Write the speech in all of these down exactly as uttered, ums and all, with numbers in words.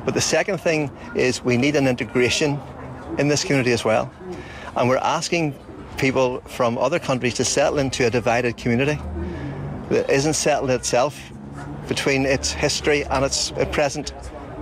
But the second thing is we need an integration in this community as well. And we're asking people from other countries to settle into a divided community that isn't settled itself between its history and its present.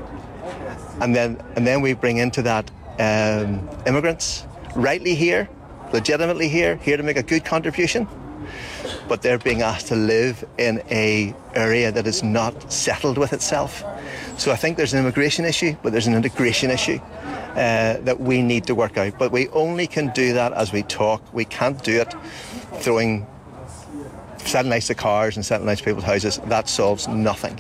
And then, and then we bring into that um, immigrants, rightly here, legitimately here, here to make a good contribution, but they're being asked to live in an area that is not settled with itself. So I think there's an immigration issue, but there's an integration issue uh, that we need to work out. But we only can do that as we talk. We can't do it throwing satellites to cars and satellites to people's houses. That solves nothing.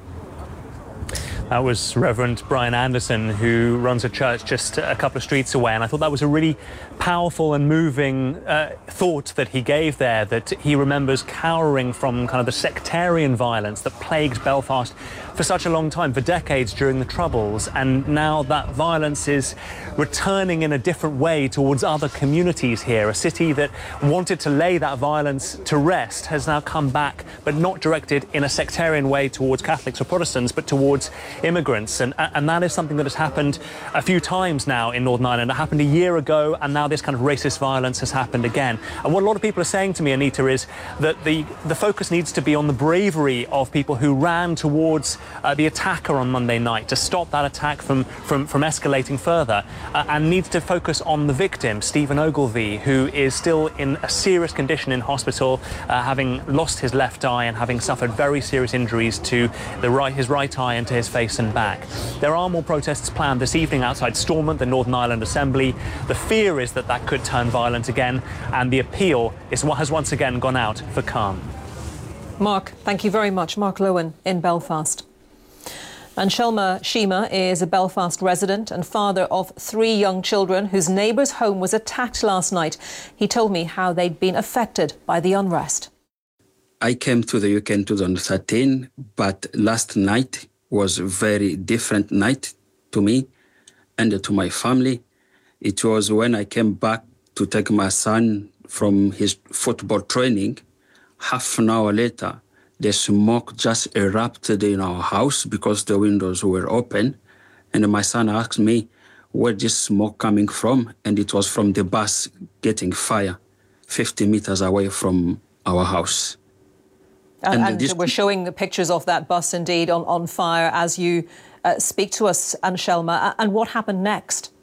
That was Reverend Brian Anderson, who runs a church just a couple of streets away, and I thought that was a really powerful and moving uh, thought that he gave there, that he remembers cowering from kind of the sectarian violence that plagued Belfast for such a long time, for decades during the Troubles, and now that violence is returning in a different way towards other communities here. A city that wanted to lay that violence to rest has now come back, but not directed in a sectarian way towards Catholics or Protestants, but towards immigrants, and and that is something that has happened a few times now in Northern Ireland. It happened a year ago, and now this kind of racist violence has happened again. And what a lot of people are saying to me, Anita, is that the the focus needs to be on the bravery of people who ran towards uh, the attacker on Monday night to stop that attack from from from escalating further, uh, and needs to focus on the victim, Stephen Ogilvie, who is still in a serious condition in hospital, uh, having lost his left eye and having suffered very serious injuries to the right his right eye and to his face and back. There are more protests planned this evening outside Stormont, the Northern Ireland Assembly. The fear is that that could turn violent again, and the appeal is what has once again gone out for calm. Mark, thank you very much. Mark Lowen in Belfast. Anshelma Shima is a Belfast resident and father of three young children whose neighbour's home was attacked last night. He told me how they'd been affected by the unrest. I came to the U K in two thousand thirteen, but last night was a very different night to me and to my family. It was when I came back to take my son from his football training. Half an hour later, the smoke just erupted in our house because the windows were open. And my son asked me, where this smoke coming from? And it was from the bus getting fire fifty meters away from our house. And, and, and we're showing the pictures of that bus indeed on, on fire as you uh, speak to us, Anshelma. And what happened next?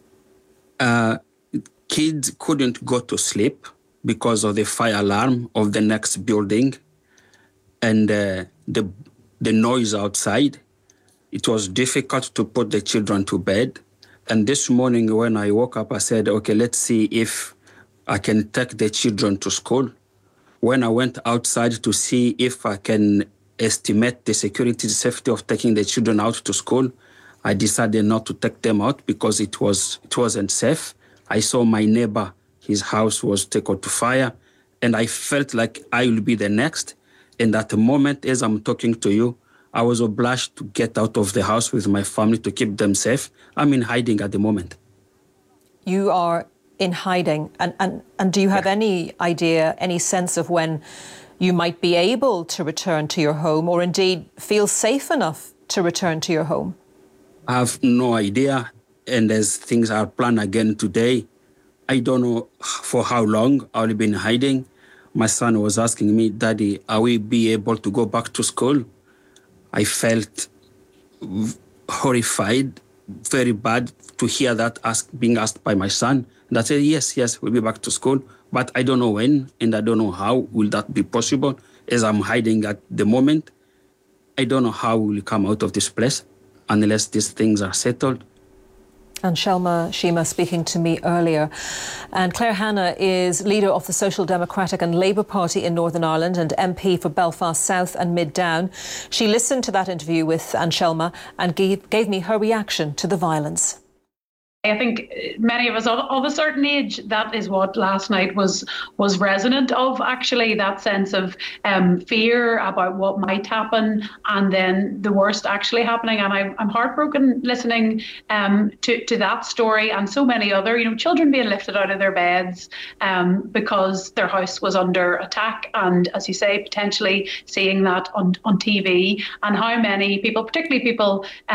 Uh, kids couldn't go to sleep because of the fire alarm of the next building and uh, the, the noise outside. It was difficult to put the children to bed. And this morning when I woke up, I said, okay, let's see if I can take the children to school. When I went outside to see if I can estimate the security, the safety of taking the children out to school, I decided not to take them out because it was it wasn't safe. I saw my neighbor, his house was taken to fire, and I felt like I will be the next. And at the moment, as I'm talking to you, I was obliged to get out of the house with my family to keep them safe. I'm in hiding at the moment. You are in hiding, and, and, and do you have any idea, any sense of when you might be able to return to your home, or indeed feel safe enough to return to your home? I have no idea, and as things are planned again today, I don't know for how long I'll be in hiding. My son was asking me, Daddy, are we be able to go back to school? I felt horrified, very bad to hear that ask, being asked by my son. And I said, yes, yes, we'll be back to school, but I don't know when, and I don't know how will that be possible, as I'm hiding at the moment. I don't know how we'll come out of this place unless these things are settled. Anshelma Shima speaking to me earlier. And Claire Hanna is leader of the Social Democratic and Labour Party in Northern Ireland and M P for Belfast South and Mid Down. She listened to that interview with Anshelma and gave, gave me her reaction to the violence. I think many of us of, of a certain age, that is what last night was was resonant of, actually, that sense of um, fear about what might happen and then the worst actually happening. And I, I'm heartbroken listening um, to, to that story and so many other, you know, children being lifted out of their beds um, because their house was under attack. And as you say, potentially seeing that on, on T V, and how many people, particularly people